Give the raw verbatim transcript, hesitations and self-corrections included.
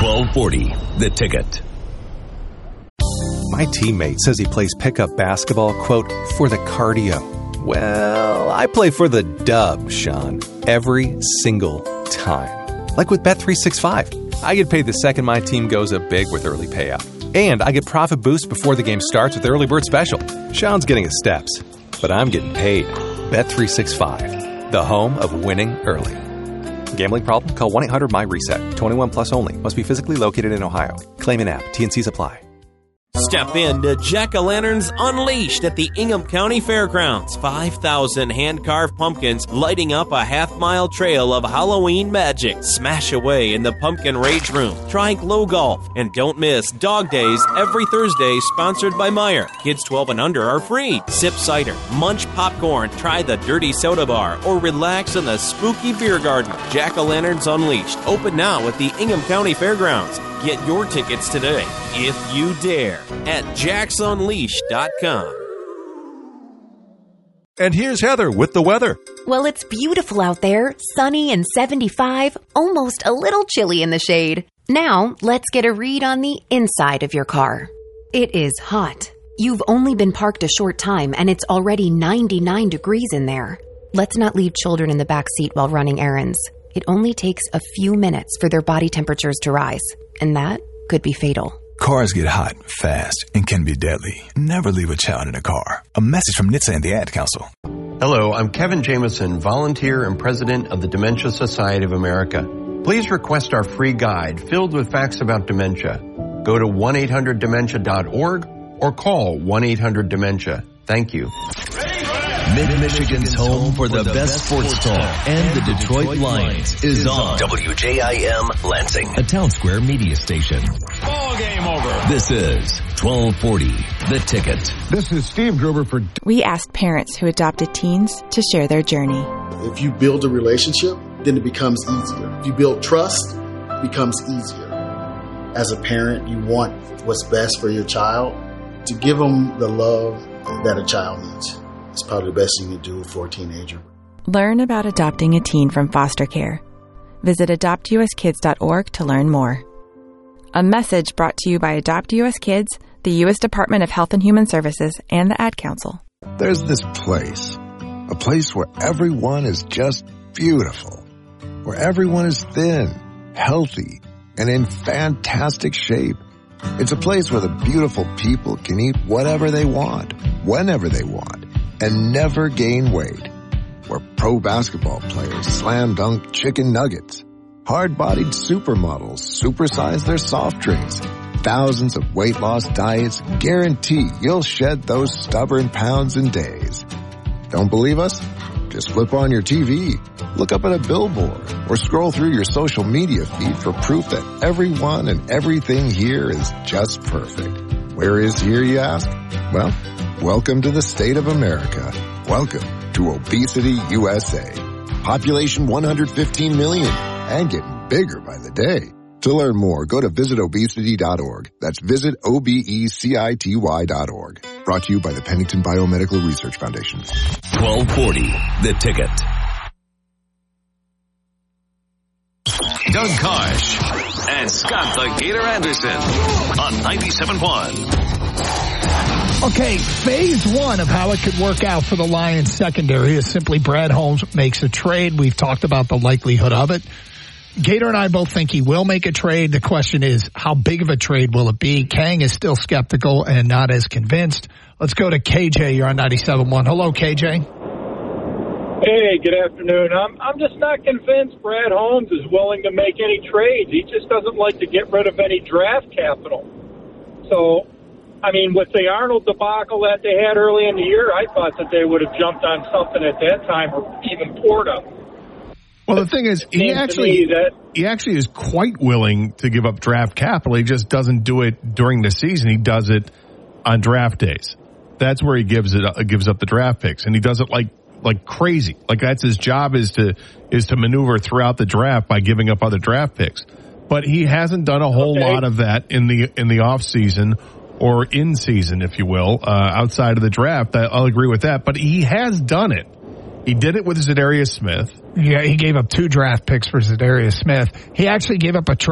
twelve forty, The Ticket. My teammate says he plays pickup basketball, quote, for the cardio. Well, I play for the dub, Sean, every single time. Like with Bet three sixty-five. I get paid the second my team goes up big with early payout. And I get profit boost before the game starts with Early Bird Special. Sean's getting his steps, but I'm getting paid. Bet three sixty-five, the home of winning early. Gambling problem? Call one eight hundred M Y reset. twenty-one plus only. Must be physically located in Ohio. Claim in app. T and Cs apply. Step in to Jack-O-Lanterns Unleashed at the Ingham County Fairgrounds. five thousand hand-carved pumpkins lighting up a half-mile trail of Halloween magic. Smash away in the Pumpkin Rage Room. Try Glow Golf. And don't miss Dog Days every Thursday, sponsored by Meijer. Kids twelve and under are free. Sip cider, munch popcorn, try the Dirty Soda Bar, or relax in the Spooky Beer Garden. Jack-O-Lanterns Unleashed. Open now at the Ingham County Fairgrounds. Get your tickets today, if you dare, at jacks unleashed dot com. And here's Heather with the weather. Well, it's beautiful out there, sunny and seventy-five, almost a little chilly in the shade. Now, let's get a read on the inside of your car. It is hot. You've only been parked a short time, and it's already ninety-nine degrees in there. Let's not leave children in the back seat while running errands. It only takes a few minutes for their body temperatures to rise, and that could be fatal. Cars get hot, fast, and can be deadly. Never leave a child in a car. A message from N H T S A and the Ad Council. Hello, I'm Kevin Jameson, volunteer and president of the Dementia Society of America. Please request our free guide filled with facts about dementia. Go to one eight hundred dementia dot org or call one eight hundred dementia. Thank you. Mid-Michigan's home for the best sports talk and the Detroit Lions is on W J I M Lansing, a Town Square media station. Ball game over. This is twelve forty, The Ticket. This is Steve Gruber for... We asked parents who adopted teens to share their journey. If you build a relationship, then it becomes easier. If you build trust, it becomes easier. As a parent, you want what's best for your child. To give them the love that a child needs. It's probably the best you can do for a teenager. Learn about adopting a teen from foster care. Visit adopt u s kids dot org to learn more. A message brought to you by Adopt U S Kids, the U S Department of Health and Human Services, and the Ad Council. There's this place, a place where everyone is just beautiful, where everyone is thin, healthy, and in fantastic shape. It's a place where the beautiful people can eat whatever they want, whenever they want, and never gain weight. Where pro basketball players slam dunk chicken nuggets. Hard-bodied supermodels supersize their soft drinks. Thousands of weight loss diets guarantee you'll shed those stubborn pounds in days. Don't believe us? Just flip on your T V, look up at a billboard, or scroll through your social media feed for proof that everyone and everything here is just perfect. Where is here, you ask? Well, welcome to the state of America. Welcome to Obesity U S A. Population one hundred fifteen million and getting bigger by the day. To learn more, go to visit obesity dot org. That's visit O B E C I T Y dot org. Brought to you by the Pennington Biomedical Research Foundation. twelve forty, The Ticket. Doug Karsh and Scott the Gator Anderson on ninety-seven point one. Okay, phase one of how it could work out for the Lions secondary is simply Brad Holmes makes a trade. We've talked about the likelihood of it. Gator and I both think he will make a trade. The question is, how big of a trade will it be? Kang is still skeptical and not as convinced. Let's go to K J. You're on ninety-seven point one. Hello, K J. Hey, good afternoon. I'm I'm just not convinced Brad Holmes is willing to make any trades. He just doesn't like to get rid of any draft capital. So, I mean, with the Arnold debacle that they had early in the year, I thought that they would have jumped on something at that time, or even Porta. Well, the thing is, he actually that, he actually is quite willing to give up draft capital. He just doesn't do it during the season. He does it on draft days. That's where he gives it uh, gives up the draft picks, and he does it like like crazy. Like that's his job is to is to maneuver throughout the draft by giving up other draft picks. But he hasn't done a whole okay. lot of that in the in the off season or in season, if you will, uh, outside of the draft. I'll agree with that. But he has done it. He did it with Za'Darius Smith. Yeah, he gave up two draft picks for Za'Darius Smith. He actually gave up a